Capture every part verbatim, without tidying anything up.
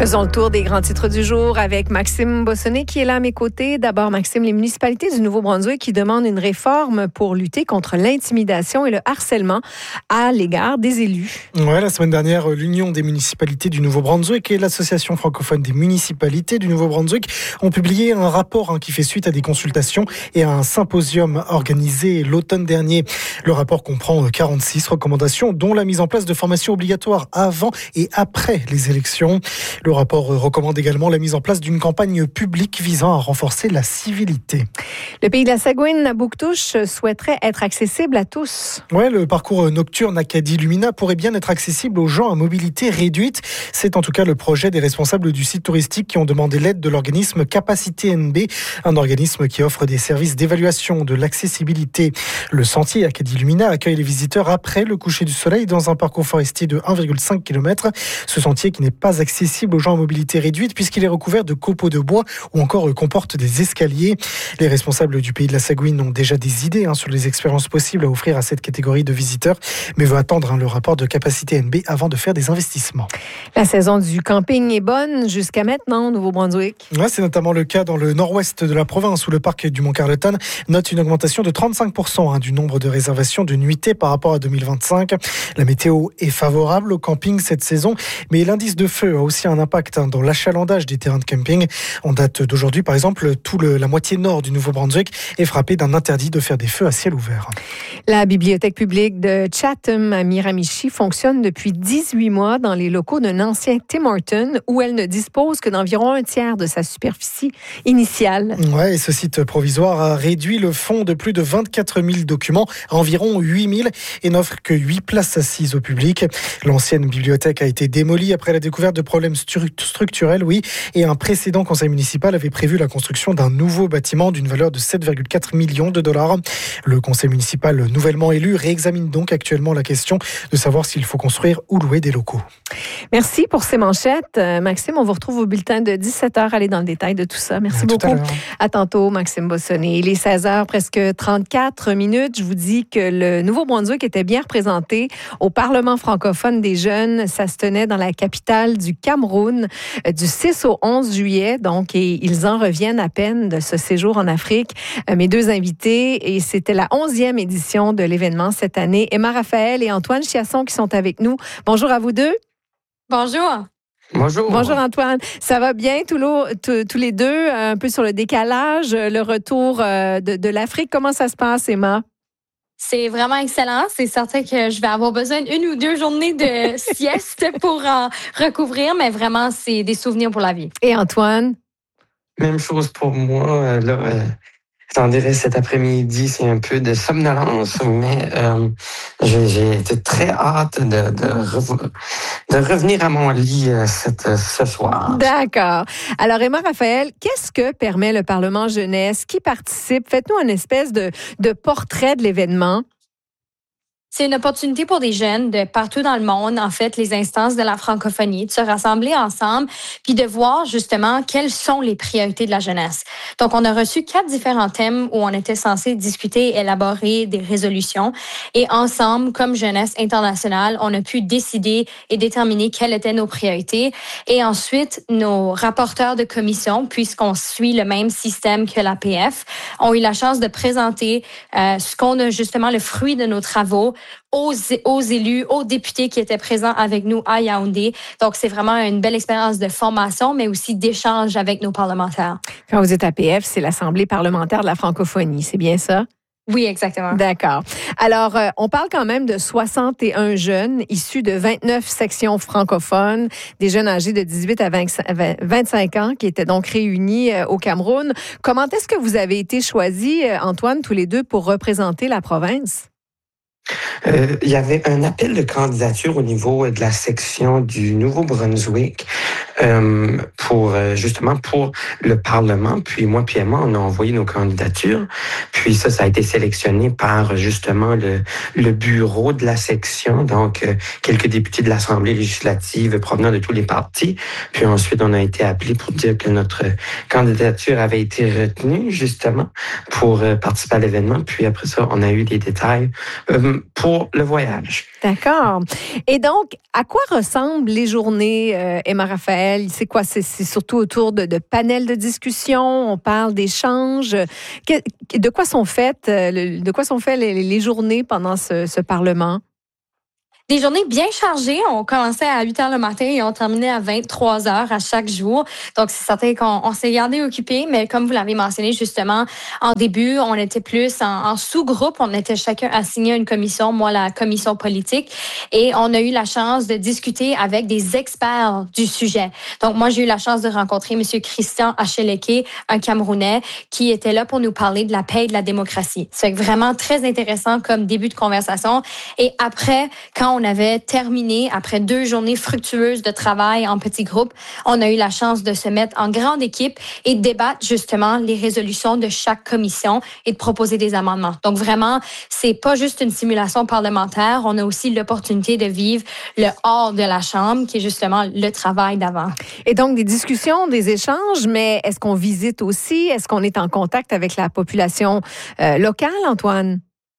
Faisons le tour des grands titres du jour avec Maxime Bossonnet qui est là à mes côtés. D'abord, Maxime, les municipalités du Nouveau-Brunswick qui demandent une réforme pour lutter contre l'intimidation et le harcèlement à l'égard des élus. Ouais, la semaine dernière, l'Union des municipalités du Nouveau-Brunswick et l'Association francophone des municipalités du Nouveau-Brunswick ont publié un rapport hein, qui fait suite à des consultations et à un symposium organisé l'automne dernier. Le rapport comprend quarante-six recommandations, dont la mise en place de formations obligatoires avant et après les élections. Le rapport recommande également la mise en place d'une campagne publique visant à renforcer la civilité. Le pays de la Sagouine, à Bouctouche, souhaiterait être accessible à tous. Ouais, le parcours nocturne Acadie Lumina pourrait bien être accessible aux gens à mobilité réduite. C'est en tout cas le projet des responsables du site touristique qui ont demandé l'aide de l'organisme Capacité N B, un organisme qui offre des services d'évaluation de l'accessibilité. Le sentier Acadie Lumina accueille les visiteurs après le coucher du soleil dans un parcours forestier de un virgule cinq kilomètres. Ce sentier qui n'est pas accessible aux gens à mobilité réduite puisqu'il est recouvert de copeaux de bois ou encore comporte des escaliers. Les responsables du pays de la Sagouine ont déjà des idées hein, sur les expériences possibles à offrir à cette catégorie de visiteurs, mais veut attendre hein, le rapport de Capacité N B avant de faire des investissements. La saison du camping est bonne jusqu'à maintenant au Nouveau-Brunswick. Ouais, c'est notamment le cas dans le nord-ouest de la province où le parc du Mont-Carleton note une augmentation de trente-cinq pour cent hein, du nombre de réservations de nuitées par rapport à deux mille vingt-cinq. La météo est favorable au camping cette saison, mais l'indice de feu a aussi un impact hein, dans l'achalandage des terrains de camping. En date d'aujourd'hui, par exemple, tout le, la moitié nord du Nouveau-Brunswick est frappée d'un interdit de faire des feux à ciel ouvert. La bibliothèque publique de Chatham à Miramichi fonctionne depuis dix-huit mois dans les locaux d'un ancien Tim Hortons où elle ne dispose que d'environ un tiers de sa superficie initiale. Ouais, et ce site provisoire a réduit le fonds de plus de vingt-quatre mille documents à environ huit mille et n'offre que huit places assises au public. L'ancienne bibliothèque a été démolie après la découverte de problèmes structurels, oui, et un précédent conseil municipal avait prévu la construction d'un nouveau bâtiment d'une valeur de sept virgule quatre millions de dollars. Le conseil municipal nouvellement élu réexamine donc actuellement la question de savoir s'il faut construire ou louer des locaux. Merci pour ces manchettes. Maxime, on vous retrouve au bulletin de dix-sept heures. Allez dans le détail de tout ça. Merci à beaucoup. À, à tantôt, Maxime Bossonnet. Il est seize heures, presque trente-quatre minutes. Je vous dis que le Nouveau-Brunswick était bien représenté au Parlement francophone des jeunes. Ça se tenait dans la capitale du Cameroun du six au onze juillet. Donc, et ils en reviennent à peine de ce séjour en Afrique. Mes deux invités, et c'était la onzième édition de l'événement cette année. Emma Raphaël et Antoine Chiasson qui sont avec nous. Bonjour à vous deux. Bonjour. Bonjour. Bonjour Antoine. Ça va bien tous les deux, un peu sur le décalage, le retour de, de l'Afrique. Comment ça se passe, Emma? C'est vraiment excellent. C'est certain que je vais avoir besoin d'une ou deux journées de sieste pour en recouvrir, mais vraiment, c'est des souvenirs pour la vie. Et Antoine? Même chose pour moi. Là, euh, j'en dirais cet après-midi, c'est un peu de somnolence, mais euh, j'ai, j'ai été très hâte de, de, rev- de revenir à mon lit euh, cette, ce soir. D'accord. Alors, Emma Raphaël, qu'est-ce que permet le Parlement jeunesse? Qui participe? Faites-nous une espèce de, de portrait de l'événement. C'est une opportunité pour des jeunes de partout dans le monde, en fait, les instances de la francophonie, de se rassembler ensemble puis de voir justement quelles sont les priorités de la jeunesse. Donc, on a reçu quatre différents thèmes où on était censé discuter et élaborer des résolutions. Et ensemble, comme Jeunesse internationale, on a pu décider et déterminer quelles étaient nos priorités. Et ensuite, nos rapporteurs de commission, puisqu'on suit le même système que l'A P F, ont eu la chance de présenter euh, ce qu'on a justement le fruit de nos travaux Aux, aux élus, aux députés qui étaient présents avec nous à Yaoundé. Donc, c'est vraiment une belle expérience de formation, mais aussi d'échange avec nos parlementaires. Quand vous êtes A P F, c'est l'Assemblée parlementaire de la francophonie, c'est bien ça? Oui, exactement. D'accord. Alors, euh, on parle quand même de soixante et un jeunes issus de vingt-neuf sections francophones, des jeunes âgés de dix-huit à vingt-cinq ans qui étaient donc réunis euh, au Cameroun. Comment est-ce que vous avez été choisis, euh, Antoine, tous les deux, pour représenter la province? Euh, il y avait un appel de candidature au niveau de la section du Nouveau-Brunswick euh, pour euh, justement pour le Parlement. Puis moi puis Emma, on a envoyé nos candidatures. Puis ça, ça a été sélectionné par justement le, le bureau de la section, donc euh, quelques députés de l'Assemblée législative provenant de tous les partis. Puis ensuite, on a été appelé pour dire que notre candidature avait été retenue justement pour euh, participer à l'événement. Puis après ça, on a eu des détails. Euh, euh, pour le voyage. D'accord. Et donc, à quoi ressemblent les journées, euh, Emma Raphaël? C'est quoi? C'est, c'est surtout autour de, de panels de discussion, on parle d'échanges. Que, de quoi sont faites, de quoi sont faites les, les journées pendant ce, ce Parlement? Des journées bien chargées. On commençait à huit heures le matin et on terminait à vingt-trois heures à chaque jour. Donc, c'est certain qu'on on s'est gardé occupé, mais comme vous l'avez mentionné justement, en début, on était plus en, en sous-groupe. On était chacun assigné à une commission, moi, la commission politique. Et on a eu la chance de discuter avec des experts du sujet. Donc, moi, j'ai eu la chance de rencontrer M. Christian Acheleke, un Camerounais, qui était là pour nous parler de la paix et de la démocratie. C'est vraiment très intéressant comme début de conversation. Et après, quand on avait terminé, après deux journées fructueuses de travail en petits groupes, on a eu la chance de se mettre en grande équipe et de débattre justement les résolutions de chaque commission et de proposer des amendements. Donc vraiment, c'est pas juste une simulation parlementaire, on a aussi l'opportunité de vivre le hors de la Chambre, qui est justement le travail d'avant. Et donc des discussions, des échanges, mais est-ce qu'on visite aussi? Est-ce qu'on est en contact avec la population euh, locale, Antoine?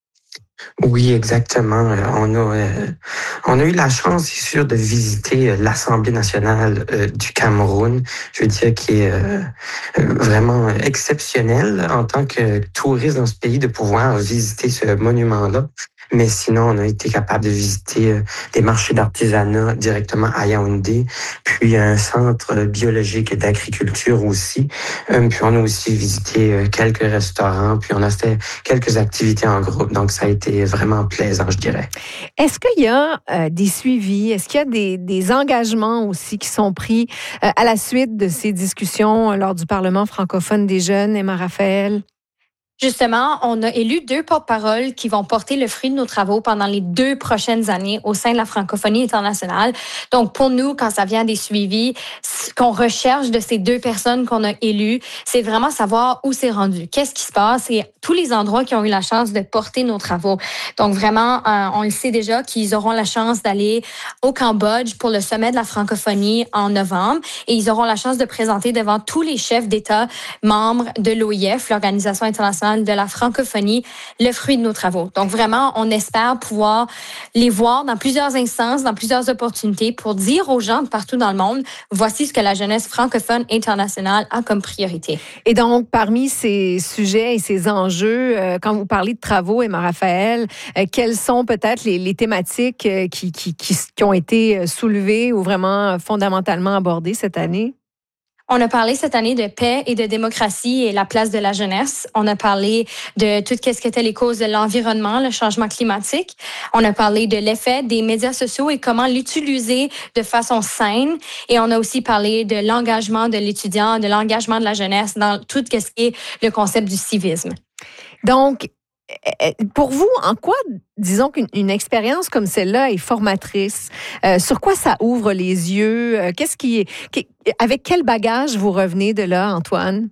Oui, exactement. On a, euh, on a eu la chance, c'est sûr, de visiter l'Assemblée nationale euh, du Cameroun. Je veux dire qui est euh, vraiment exceptionnel en tant que touriste dans ce pays de pouvoir visiter ce monument-là. Mais sinon, on a été capable de visiter euh, des marchés d'artisanat directement à Yaoundé, puis un centre biologique et d'agriculture aussi. Euh, puis on a aussi visité euh, quelques restaurants, puis on a fait quelques activités en groupe. Donc, ça a été vraiment plaisant, je dirais. Est-ce qu'il y a euh, des suivis? Est-ce qu'il y a des, des engagements aussi qui sont pris euh, à la suite de ces discussions euh, lors du Parlement francophone des jeunes, Emma Raphaël? Justement, on a élu deux porte-paroles qui vont porter le fruit de nos travaux pendant les deux prochaines années au sein de la francophonie internationale. Donc, pour nous, quand ça vient des suivis, ce qu'on recherche de ces deux personnes qu'on a élues, c'est vraiment savoir où c'est rendu, qu'est-ce qui se passe et tous les endroits qui ont eu la chance de porter nos travaux. Donc, vraiment, euh, on le sait déjà qu'ils auront la chance d'aller au Cambodge pour le sommet de la francophonie en novembre et ils auront la chance de présenter devant tous les chefs d'État membres de l'O I F, l'Organisation internationale de la francophonie, le fruit de nos travaux. Donc vraiment, on espère pouvoir les voir dans plusieurs instances, dans plusieurs opportunités pour dire aux gens de partout dans le monde, voici ce que la jeunesse francophone internationale a comme priorité. Et donc, parmi ces sujets et ces enjeux, euh, quand vous parlez de travaux, Emma Raphaël, euh, quelles sont peut-être les, les thématiques euh, qui, qui, qui, qui ont été soulevées ou vraiment fondamentalement abordées cette année? On a parlé cette année de paix et de démocratie et la place de la jeunesse. On a parlé de tout ce qu'étaient les causes de l'environnement, le changement climatique. On a parlé de l'effet des médias sociaux et comment l'utiliser de façon saine. Et on a aussi parlé de l'engagement de l'étudiant, de l'engagement de la jeunesse dans tout ce qui est le concept du civisme. Donc, pour vous, en quoi, disons qu'une une expérience comme celle-là est formatrice? Euh, sur quoi ça ouvre les yeux? Euh, qu'est-ce qui, qui, avec quel bagage vous revenez de là, Antoine?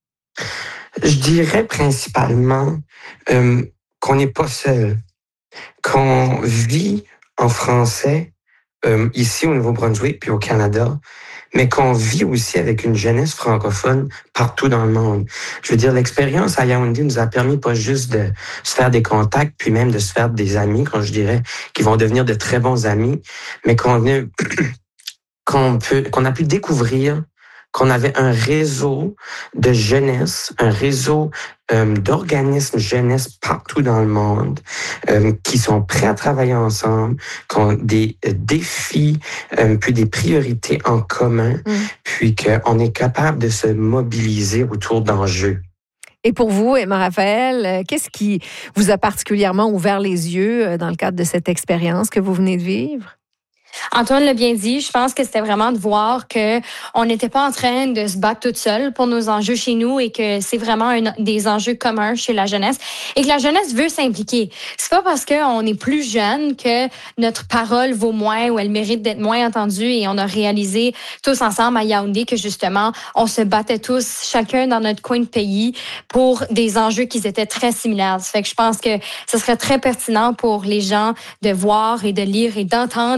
Je dirais principalement euh, qu'on n'est pas seul, qu'on vit en français euh, ici au Nouveau-Brunswick puis au Canada, mais qu'on vit aussi avec une jeunesse francophone partout dans le monde. Je veux dire, l'expérience à Yaoundé nous a permis pas juste de se faire des contacts, puis même de se faire des amis, quand je dirais, qui vont devenir de très bons amis, mais qu'on a, qu'on peut, qu'on a pu découvrir qu'on avait un réseau de jeunesse, un réseau euh, d'organismes jeunesse partout dans le monde euh, qui sont prêts à travailler ensemble, qui ont des euh, défis, euh, puis des priorités en commun, mmh. puis qu'on est capable de se mobiliser autour d'enjeux. Et pour vous, Emma Raphaël, qu'est-ce qui vous a particulièrement ouvert les yeux dans le cadre de cette expérience que vous venez de vivre? Antoine l'a bien dit, je pense que c'était vraiment de voir que on n'était pas en train de se battre toute seule pour nos enjeux chez nous et que c'est vraiment un, des enjeux communs chez la jeunesse et que la jeunesse veut s'impliquer. C'est pas parce qu'on est plus jeune que notre parole vaut moins ou elle mérite d'être moins entendue et on a réalisé tous ensemble à Yaoundé que justement on se battait tous chacun dans notre coin de pays pour des enjeux qui étaient très similaires. Ça fait que je pense que ce serait très pertinent pour les gens de voir et de lire et d'entendre les résolutions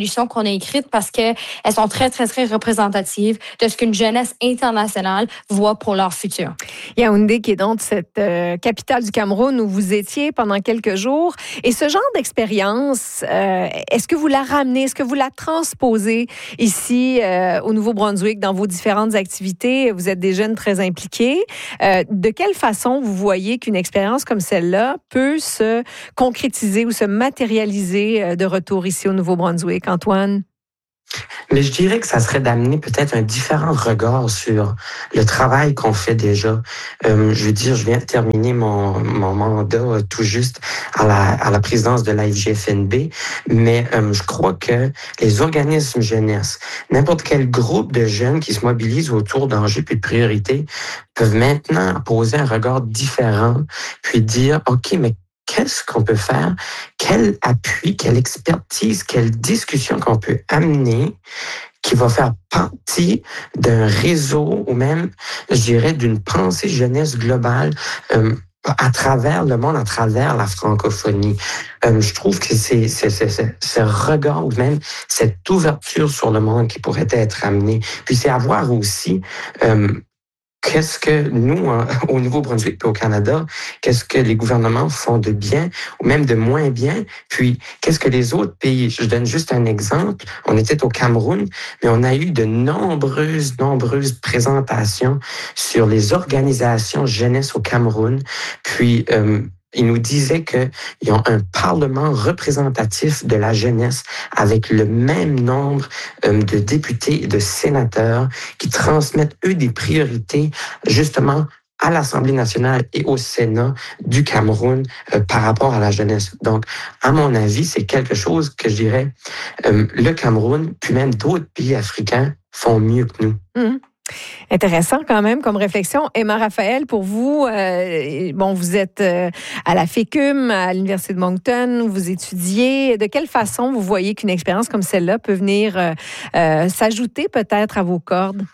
résolutions qu'on a écrites parce qu'elles sont très, très, très représentatives de ce qu'une jeunesse internationale voit pour leur futur. Yaoundé, qui est donc cette euh, capitale du Cameroun où vous étiez pendant quelques jours. Et ce genre d'expérience, euh, est-ce que vous la ramenez, est-ce que vous la transposez ici euh, au Nouveau-Brunswick dans vos différentes activités? Vous êtes des jeunes très impliqués. Euh, de quelle façon vous voyez qu'une expérience comme celle-là peut se concrétiser ou se matérialiser de retour ici au Nouveau-Brunswick, Antoine? Mais je dirais que ça serait d'amener peut-être un différent regard sur le travail qu'on fait déjà. Euh, je veux dire, je viens de terminer mon, mon mandat euh, tout juste à la, à la présidence de l'A F G F N B, mais euh, je crois que les organismes jeunesse, n'importe quel groupe de jeunes qui se mobilisent autour d'enjeux puis de priorités, peuvent maintenant poser un regard différent, puis dire, OK, mais qu'est-ce qu'on peut faire? Quel appui, quelle expertise, quelle discussion qu'on peut amener qui va faire partie d'un réseau ou même, je dirais, d'une pensée jeunesse globale euh, à travers le monde, à travers la francophonie. Euh, je trouve que c'est, c'est, c'est, c'est ce regard ou même cette ouverture sur le monde qui pourrait être amenée. Puis c'est à voir aussi... Euh, Qu'est-ce que nous, au Nouveau-Brunswick et au Canada, qu'est-ce que les gouvernements font de bien ou même de moins bien? Puis, qu'est-ce que les autres pays? Je donne juste un exemple. On était au Cameroun, mais on a eu de nombreuses, nombreuses présentations sur les organisations jeunesse au Cameroun. Puis, euh, il nous disait qu'ils ont un parlement représentatif de la jeunesse avec le même nombre de députés et de sénateurs qui transmettent, eux, des priorités, justement, à l'Assemblée nationale et au Sénat du Cameroun euh, par rapport à la jeunesse. Donc, à mon avis, c'est quelque chose que je dirais, euh, le Cameroun, puis même d'autres pays africains font mieux que nous. Mmh. Intéressant quand même comme réflexion. Emma Raphaël, pour vous, euh, bon, vous êtes euh, à la FECUM, à l'Université de Moncton, vous étudiez. De quelle façon vous voyez qu'une expérience comme celle-là peut venir euh, euh, s'ajouter peut-être à vos cordes?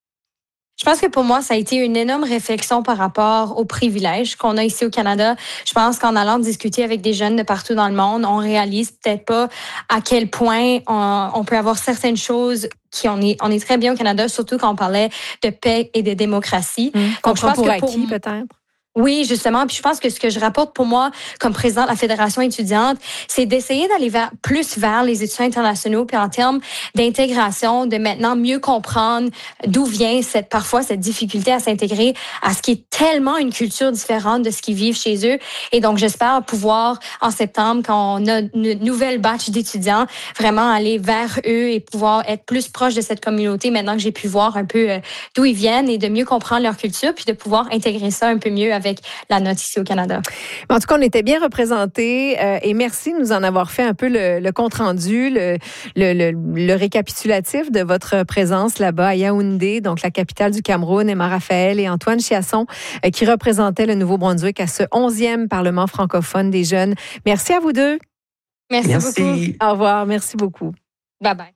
Je pense que pour moi, ça a été une énorme réflexion par rapport aux privilèges qu'on a ici au Canada. Je pense qu'en allant discuter avec des jeunes de partout dans le monde, on réalise peut-être pas à quel point on, on peut avoir certaines choses qui on est on est très bien au Canada, surtout quand on parlait de paix et de démocratie. Mmh, Donc je pense pour que acquis pour peut-être. Oui, justement. Puis je pense que ce que je rapporte pour moi comme président de la Fédération étudiante, c'est d'essayer d'aller vers, plus vers les étudiants internationaux, puis en termes d'intégration, de maintenant mieux comprendre d'où vient cette parfois cette difficulté à s'intégrer à ce qui est tellement une culture différente de ce qu'ils vivent chez eux. Et donc j'espère pouvoir en septembre, quand on a une nouvelle batch d'étudiants, vraiment aller vers eux et pouvoir être plus proche de cette communauté maintenant que j'ai pu voir un peu euh, d'où ils viennent et de mieux comprendre leur culture, puis de pouvoir intégrer ça un peu mieux avec avec la note ici au Canada. En tout cas, on était bien représentés euh, et merci de nous en avoir fait un peu le, le compte-rendu, le, le, le, le récapitulatif de votre présence là-bas à Yaoundé, donc la capitale du Cameroun. Emma Raphaël et Antoine Chiasson euh, qui représentaient le Nouveau-Brunswick à ce onzième Parlement francophone des jeunes. Merci à vous deux. Merci, Merci. beaucoup. Au revoir. Merci beaucoup. Bye bye.